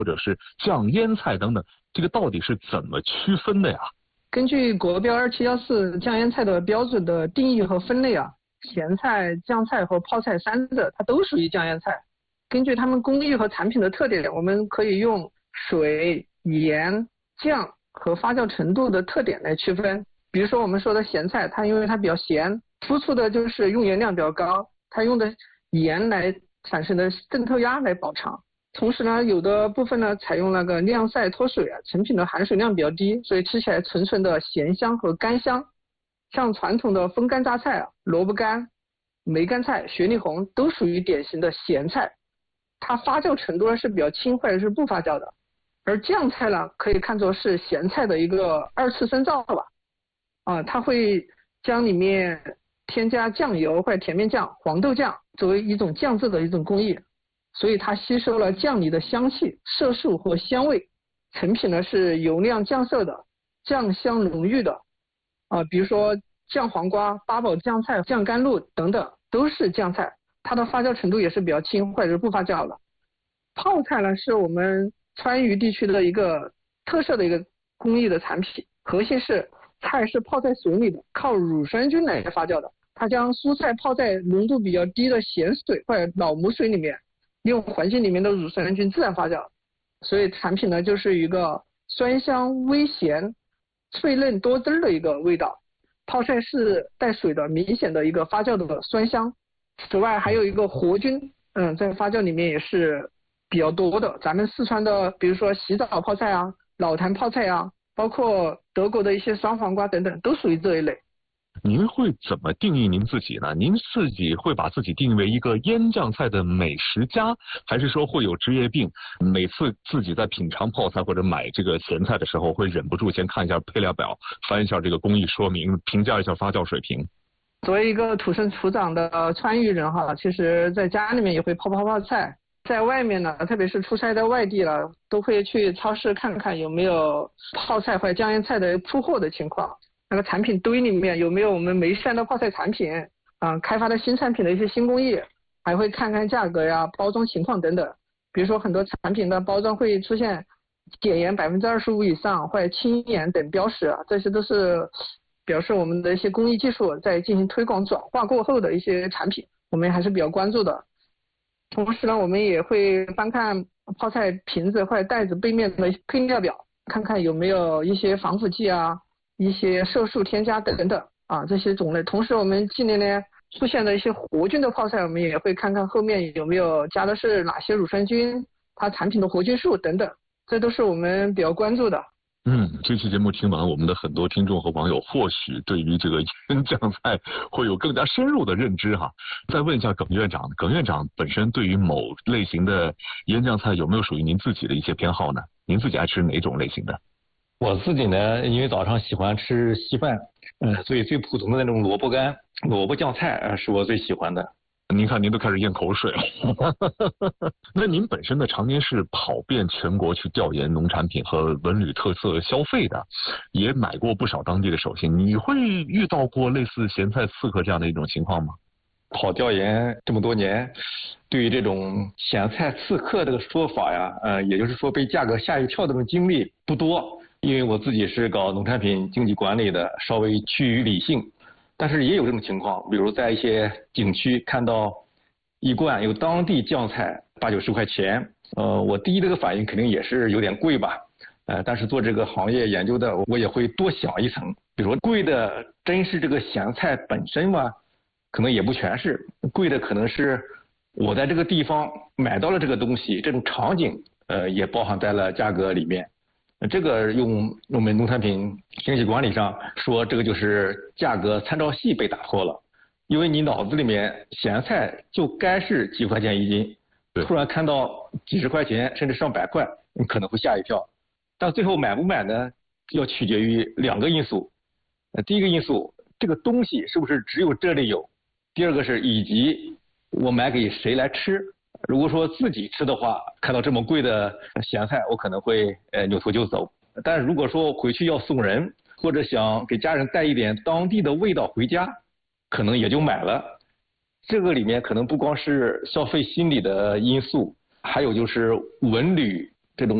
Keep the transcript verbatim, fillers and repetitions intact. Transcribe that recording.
或者是酱腌菜等等，这个到底是怎么区分的呀？ 根据国标二七一四酱腌菜的标准的定义和分类啊，咸菜、酱菜和泡菜三者它都属于酱腌菜。根据它们工艺和产品的特点，我们可以用水、盐、酱和发酵程度的特点来区分。比如说我们说的咸菜，它因为它比较咸，突出的就是用盐量比较高，它用的盐来产生的渗透压来保长。同时呢，有的部分呢采用那个晾晒脱水啊，成品的含水量比较低，所以吃起来纯纯的咸香和干香。像传统的风干榨菜啊、萝卜干、梅干菜、雪里红都属于典型的咸菜，它发酵程度呢是比较轻或者是不发酵的。而酱菜呢，可以看作是咸菜的一个二次深造吧，啊，它会将里面添加酱油或者甜面酱、黄豆酱作为一种酱制的一种工艺。所以它吸收了酱里的香气、色素和香味，成品呢是油亮酱色的、酱香浓郁的，啊，比如说酱黄瓜、八宝酱菜、酱甘露等等都是酱菜，它的发酵程度也是比较轻或者是不发酵的。泡菜呢是我们川渝地区的一个特色的一个工艺的产品，核心是菜是泡在水里的，靠乳酸菌来发酵的，它将蔬菜泡在浓度比较低的咸水或者老母水里面。用环境里面的乳酸菌自然发酵，所以产品呢就是一个酸香微咸、脆嫩多汁的一个味道。泡菜是带水的，明显的一个发酵的酸香。此外还有一个活菌，嗯，在发酵里面也是比较多的。咱们四川的，比如说洗澡泡菜啊、老坛泡菜啊，包括德国的一些酸黄瓜等等，都属于这一类。 您会怎么定义您自己呢？您自己会把自己定义为一个腌酱菜的美食家，还是说会有职业病，每次自己在品尝泡菜或者买这个咸菜的时候，会忍不住先看一下配料表，翻一下这个工艺说明，评价一下发酵水平？ 作为一个土生土长的川渝人哈，其实在家里面也会泡泡泡菜，在外面呢，特别是出差在外地了，都会去超市看看有没有泡菜或者酱腌菜的铺货的情况。那个产品堆里面有没有我们梅山的泡菜产品啊、呃，开发的新产品的一些新工艺，还会看看价格呀、包装情况等等。比如说很多产品的包装会出现减盐百分之二十五以上或者轻盐等标识，这些都是表示我们的一些工艺技术在进行推广转化过后的一些产品，我们还是比较关注的。同时呢，我们也会翻看泡菜瓶子或者袋子背面的配料表，看看有没有一些防腐剂啊、一些色素添加等等啊这些种类。同时我们近年来出现的一些活菌的泡菜，我们也会看看后面有没有加的是哪些乳酸菌，它产品的活菌数等等，这都是我们比较关注的。 嗯，这期节目听完，我们的很多听众和网友或许对于这个腌酱菜会有更加深入的认知哈。再问一下耿院长，耿院长本身对于某类型的腌酱菜有没有属于您自己的一些偏好呢？您自己爱吃哪种类型的？ 我自己呢，因为早上喜欢吃稀饭，嗯、呃，所以最普通的那种萝卜干、萝卜酱菜啊，是我最喜欢的。 您看，您都开始咽口水了。那您本身呢，常年是跑遍全国去调研农产品和文旅特色消费的，也买过不少当地的手信。你会遇到过类似咸菜刺客这样的一种情况吗？ 跑调研这么多年，对于这种咸菜刺客这个说法呀，呃，也就是说被价格吓一跳的这种经历不多。因为我自己是搞农产品经济管理的，稍微趋于理性。但是也有这种情况，比如在一些景区看到一罐有当地酱菜八九十块钱，呃，我第一这个反应肯定也是有点贵吧，呃，但是做这个行业研究的，我也会多想一层，比如说贵的真是这个咸菜本身吗？可能也不全是，贵的可能是我在这个地方买到了这个东西，这种场景，呃，也包含在了价格里面。这个用我们农产品经济管理上说，这个就是价格参照系被打破了。因为你脑子里面咸菜就该是几块钱一斤，突然看到几十块钱甚至上百块，你可能会吓一跳。但最后买不买呢，要取决于两个因素。呃，第一个因素，这个东西是不是只有这里有？第二个是以及我买给谁来吃。如果说自己吃的话，看到这么贵的咸菜，我可能会呃扭头就走。但是如果说回去要送人，或者想给家人带一点当地的味道回家，可能也就买了。这个里面可能不光是消费心理的因素，还有就是文旅